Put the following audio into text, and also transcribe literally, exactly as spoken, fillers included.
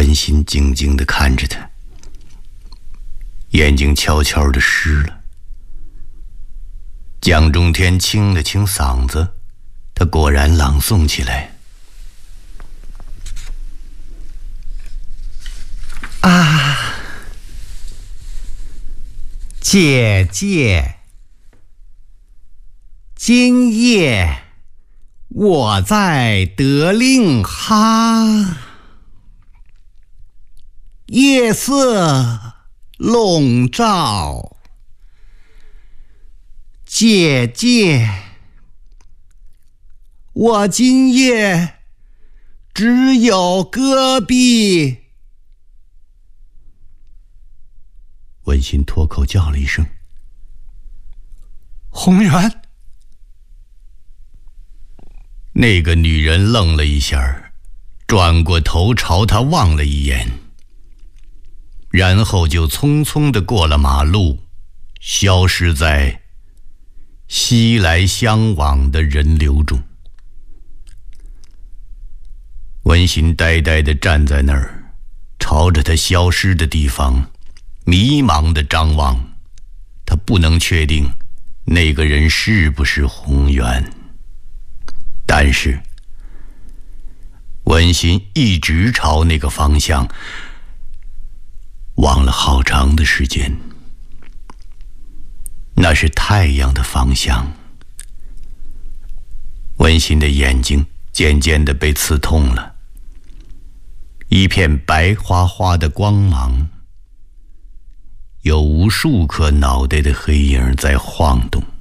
文心静静地看着他，眼睛悄悄地湿了。蒋中天清了清嗓子，他果然朗诵起来：啊，姐姐，今夜我在德令哈，夜色笼罩，姐姐，我今夜只有戈壁。文心脱口叫了一声：宏源。那个女人愣了一下，转过头朝他望了一眼，然后就匆匆地过了马路，消失在熙来相往的人流中。文心呆呆地站在那儿，朝着他消失的地方迷茫地张望。他不能确定那个人是不是宏源，但是文心一直朝那个方向望了好长的时间。那是太阳的方向。文心的眼睛渐渐地被刺痛了，一片白花花的光芒，有无数颗脑袋的黑影在晃动。